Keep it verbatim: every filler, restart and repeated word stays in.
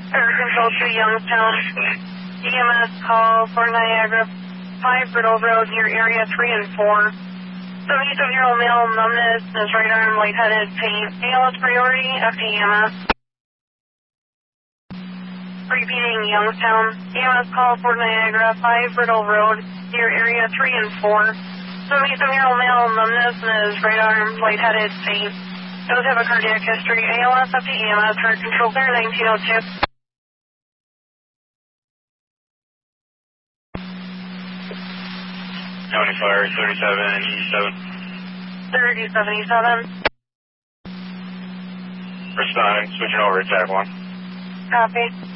Air Control to Youngstown. E M S call for Niagara, five Brittle Road near area three and four. seventy-seven-year-old male, numbness in his right arm, lightheaded, pain. A L S priority, F T E M S. Repeating Youngstown. E M S call for Niagara, five Brittle Road near area three and four. seventy-seven-year-old male, numbness in his right arm, lightheaded, faint. Does have a cardiac history. A L S, F T E M S, Air Control clear nineteen oh two. County Fire, thirty-seven E seven. thirty-seven E seven. Responding, switching over to Tag one. Copy.